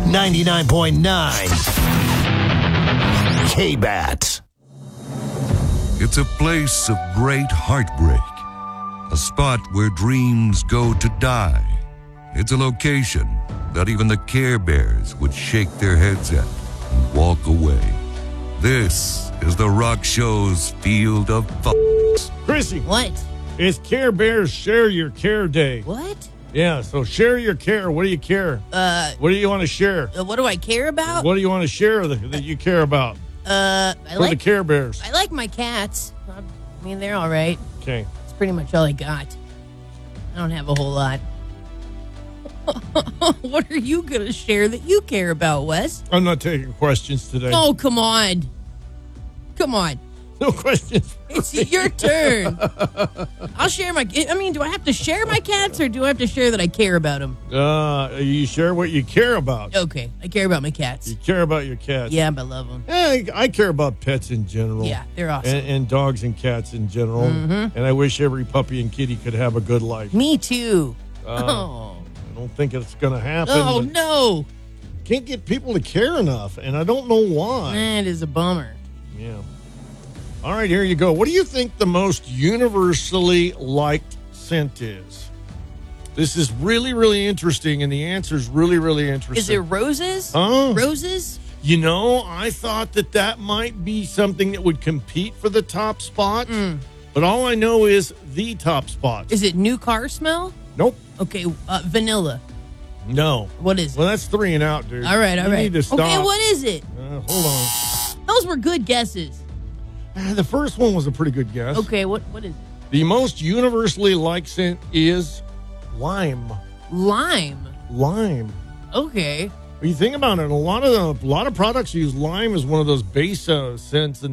99.9 K-Bat. It's a place of great heartbreak, a spot where dreams go to die. It's a location that even the Care Bears would shake their heads at and walk away. This is the Rock Show's Field of F***s. Chrissy, What? it's Care Bears Share Your Care Day. What? Yeah, so share your care. What do you care? What do you want to share? What do I care about? What do you want to share that you care about I for like the Care Bears? I like my cats. I mean, they're all right. Okay. That's pretty much all I got. I don't have a whole lot. What are you going to share that you care about, Wes? I'm not taking questions today. Oh, come on. Come on. No questions. It's your turn. I'll share my... I mean, do I have to share my cats or do I have to share that I care about them? You share what you care about. Okay, I care about my cats. You care about your cats. Yeah, I love them. I care about pets in general. Yeah, they're awesome. And dogs and cats in general. Mm-hmm. And I wish every puppy and kitty could have a good life. Me too. I don't think it's going to happen. Oh, but no. Can't get people to care enough, and I don't know why. That is a bummer. Yeah. All right, here you go. What do you think the most universally liked scent is? This is really, really interesting, and the answer is really, really interesting. Is it roses? Oh. Roses? You know, I thought that might be something that would compete for the top spot, but all I know is the top spot. Is it new car smell? Nope. Okay, vanilla. No. What is it? Well, that's 3 and out, dude. All right. You need to stop. Okay, what is it? Hold on. Those were good guesses. The first one was a pretty good guess. Okay, what is it? The most universally liked scent is lime. Lime. Lime. Okay. When you think about it, a lot of products use lime as one of those base scents, and